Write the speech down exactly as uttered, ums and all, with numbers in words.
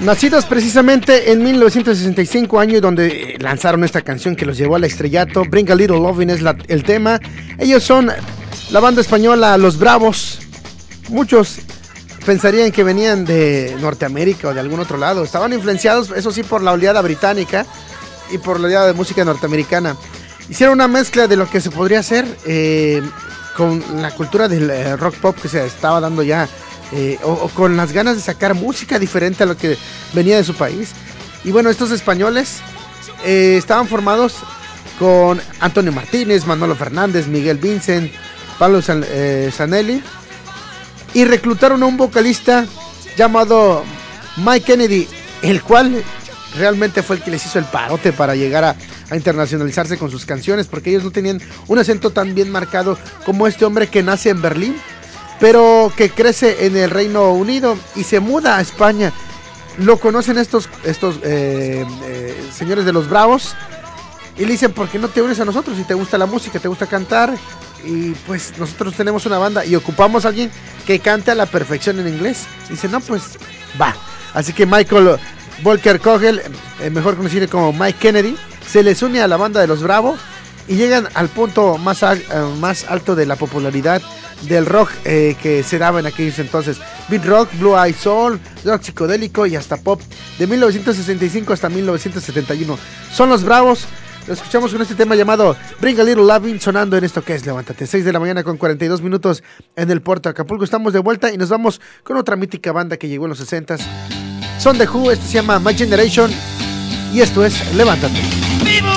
Nacidos precisamente en mil novecientos sesenta y cinco, año donde lanzaron esta canción que los llevó al estrellato. Bring a Little Lovin' es la, el tema. Ellos son la banda española Los Bravos. Muchos pensarían que venían de Norteamérica o de algún otro lado. Estaban influenciados, eso sí, por la oleada británica y por la oleada de música norteamericana. Hicieron una mezcla de lo que se podría hacer eh, con la cultura del eh, rock pop que se estaba dando ya. Eh, o, o con las ganas de sacar música diferente a lo que venía de su país. Y bueno, estos españoles eh, estaban formados con Antonio Martínez, Manolo Fernández, Miguel Vincent, Pablo San, eh, Zanelli, y reclutaron a un vocalista llamado Mike Kennedy, el cual realmente fue el que les hizo el parote para llegar a, a internacionalizarse con sus canciones, porque ellos no tenían un acento tan bien marcado como este hombre que nace en Berlín, pero que crece en el Reino Unido y se muda a España. Lo conocen estos, estos eh, eh, señores de Los Bravos y le dicen: ¿por qué no te unes a nosotros? Si te gusta la música, te gusta cantar, y pues nosotros tenemos una banda y ocupamos a alguien que cante a la perfección en inglés. Dice: no, pues va. Así que Michael Volker Kogel, eh, mejor conocido como Mike Kennedy, se les une a la banda de Los Bravos y llegan al punto más, al, uh, más alto de la popularidad del rock eh, que se daba en aquellos entonces. Beat rock, blue eye soul, rock psicodélico y hasta pop, de mil novecientos sesenta y cinco hasta mil novecientos setenta y uno. Son Los Bravos. Lo escuchamos con este tema llamado Bring a Little Lovin', sonando en esto que es Levántate, seis de la mañana con cuarenta y dos minutos en el puerto de Acapulco. Estamos de vuelta y nos vamos con otra mítica banda que llegó en los sesentas. Son The Who, esto se llama My Generation y esto es Levántate.